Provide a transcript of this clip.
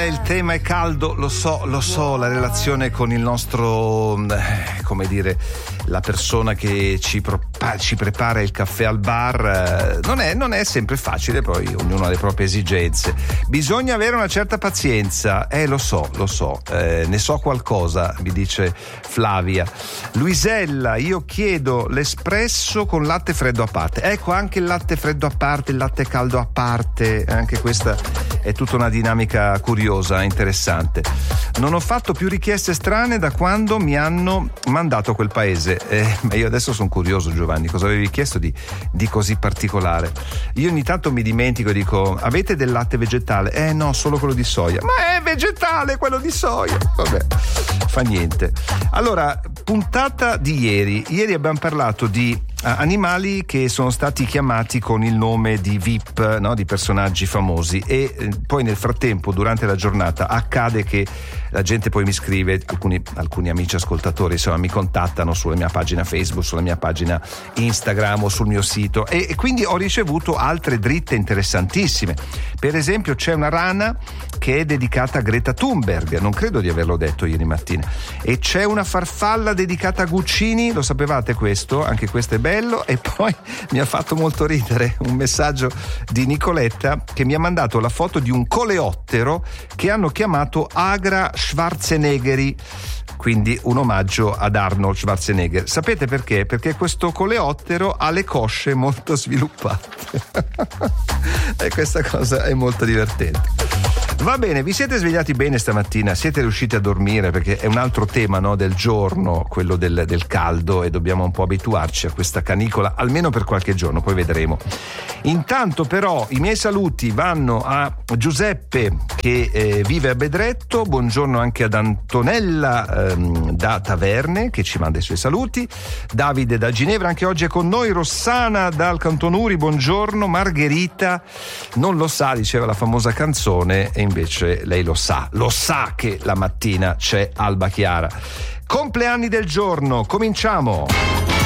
il tema è caldo, lo so, la relazione con il nostro, come dire, la persona che ci prepara il caffè al bar, non è sempre facile, poi ognuno ha le proprie esigenze. Bisogna avere una certa pazienza, lo so, ne so qualcosa, mi dice Flavia. Luisella, io chiedo l'espresso con latte freddo a parte. Ecco, anche il latte freddo a parte, il latte caldo a parte, anche questa è tutta una dinamica curiosa, interessante. Non ho fatto più richieste strane da quando mi hanno mandato a quel paese. Ma io adesso sono curioso, Giovanni, cosa avevi chiesto di così particolare? Io ogni tanto mi dimentico e dico: avete del latte vegetale? No, solo quello di soia. Ma è vegetale quello di soia. Vabbè, fa niente. Allora, puntata di ieri abbiamo parlato di animali che sono stati chiamati con il nome di VIP, no? Di personaggi famosi, e poi nel frattempo, durante la giornata, accade che la gente poi mi scrive, alcuni amici ascoltatori insomma mi contattano sulla mia pagina Facebook, sulla mia pagina Instagram o sul mio sito, e quindi ho ricevuto altre dritte interessantissime. Per esempio c'è una rana che è dedicata a Greta Thunberg, non credo di averlo detto ieri mattina, e c'è una farfalla dedicata a Guccini, lo sapevate questo? Anche questo è bello. E poi mi ha fatto molto ridere un messaggio di Nicoletta che mi ha mandato la foto di un coleottero che hanno chiamato Agra Schwarzeneggeri, quindi un omaggio ad Arnold Schwarzenegger. Sapete perché? Perché questo coleottero ha le cosce molto sviluppate e questa cosa è molto divertente. Va bene, vi siete svegliati bene stamattina? Siete riusciti a dormire? Perché è un altro tema, no, del giorno, quello del caldo, e dobbiamo un po' abituarci a questa canicola, almeno per qualche giorno, poi vedremo. Intanto però i miei saluti vanno a Giuseppe che vive a Bedretto, buongiorno anche ad Antonella da Taverne che ci manda i suoi saluti, Davide da Ginevra anche oggi è con noi, Rossana dal Cantonuri, buongiorno, Margherita non lo sa, diceva la famosa canzone, e invece lei lo sa che la mattina c'è alba chiara. Compleanni del giorno, cominciamo!